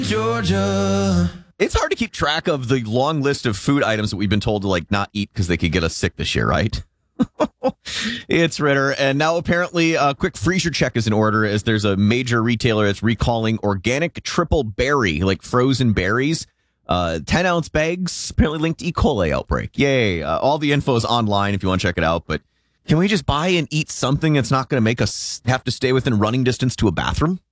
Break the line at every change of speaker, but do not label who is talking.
Georgia. It's hard to keep track of the long list of food items that we've been told to not eat because they could get us sick this year, right? It's Ritter, and now apparently a quick freezer check is in order as there's a major retailer that's recalling organic triple berry, frozen berries. 10-ounce bags, apparently linked to E. coli outbreak. Yay. All the info is online if you want to check it out, but can we just buy and eat something that's not going to make us have to stay within running distance to a bathroom?